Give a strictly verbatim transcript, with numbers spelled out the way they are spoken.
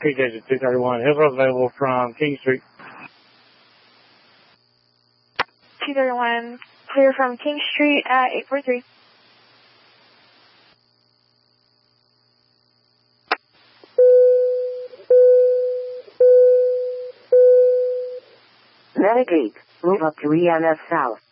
P J two thirty-one. Hills available from King Street. two thirty-one, clear from King Street at eight forty-three. Medic eight, move up to E M S South.